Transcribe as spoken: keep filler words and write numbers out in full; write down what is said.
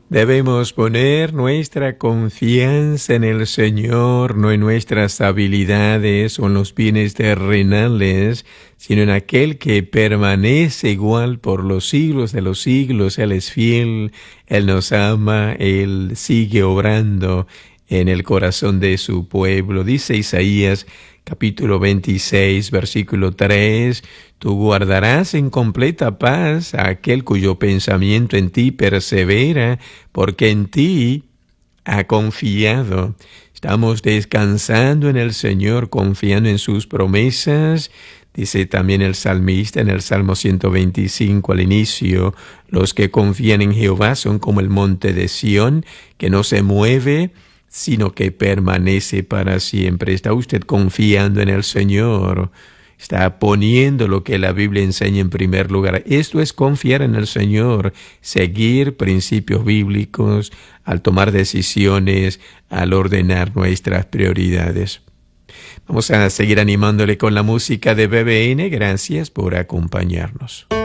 Debemos poner nuestra confianza en el Señor, no en nuestras habilidades o en los bienes terrenales, sino en aquel que permanece igual por los siglos de los siglos. Él es fiel, Él nos ama, Él sigue obrando en el corazón de su pueblo. Dice Isaías capítulo veintiséis, versículo tres, tú guardarás en completa paz a aquel cuyo pensamiento en ti persevera, porque en ti ha confiado. Estamos descansando en el Señor, confiando en sus promesas. Dice también el salmista en el Salmo ciento veinticinco al inicio, los que confían en Jehová son como el monte de Sión, que no se mueve, sino que permanece para siempre. ¿Está usted confiando en el Señor? ¿Está poniendo lo que la Biblia enseña en primer lugar? Esto es confiar en el Señor, seguir principios bíblicos al tomar decisiones, al ordenar nuestras prioridades. Vamos a seguir animándole con la música de B B N. Gracias por acompañarnos.